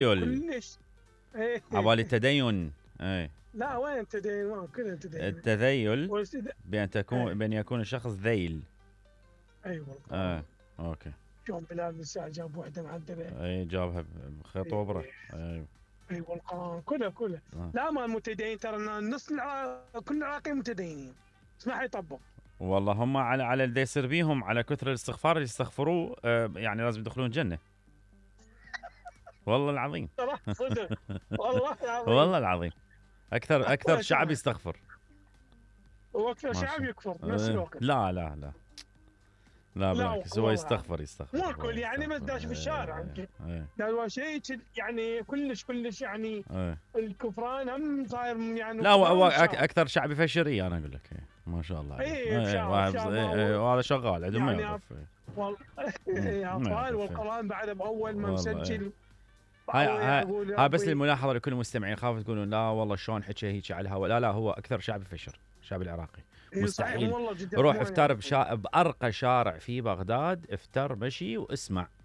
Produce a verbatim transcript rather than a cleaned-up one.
كلش. إيه. عبالي التدين. اي لا وين تدين، وين كلنا تدين. التذيل والاستد... بأن تكون إيه. بأن يكون الشخص ذيل. ايوه اه اوكي. يوم بلال الساعة جاب واحدة معذبة. اي جابها بخيط وبره. إيه. اي ايوه القرآن كله كله. آه. لا ما متدين ترى، نص العراق كل العراقيين متدينين، بس ما حيطبق. والله هم على على اللي يصير بيهم على كثر الاستغفار اللي يستغفروه، آه يعني لازم يدخلون الجنة. والله العظيم. صراحة صدق. والله العظيم. والله العظيم. اكثر اكثر شعب يستغفر واكثر شعب يكفر بنفس آه. الوقت. لا لا لا لا بالعكس، هو يستغفر يستغفر مو الكل يعني، بس داش بالشارع يمكن. لا شيء يعني كلش كلش يعني. ايه. الكفران هم صاير يعني. لا هو أك اكثر شعب يفشري انا اقول لك. ما شاء الله. اي وهذا شغال عندهم ما يعني يوقف. والله اطفال والقران بعد باول ما مسجل. هاي هاي ها بس الملاحظه لكل المستمعين، خافوا تقولون لا والله شلون حكى هيك على الهواء. لا لا هو اكثر شعب يفشر، الشعب العراقي. مستحيل روح افتر بشا... بارقى شارع في بغداد، افتر مشي واسمع